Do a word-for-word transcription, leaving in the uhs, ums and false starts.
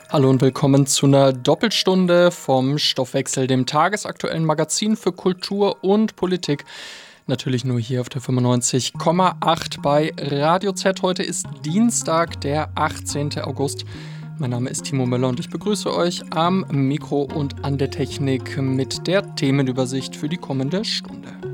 Hallo und willkommen zu einer Doppelstunde vom Stoffwechsel, dem tagesaktuellen Magazin für Kultur und Politik. Natürlich nur hier auf der fünfundneunzig Komma acht bei Radio Z. Heute ist Dienstag, der achtzehnten August. Mein Name ist Timo Möller und ich begrüße euch am Mikro und an der Technik mit der Themenübersicht für die kommende Stunde.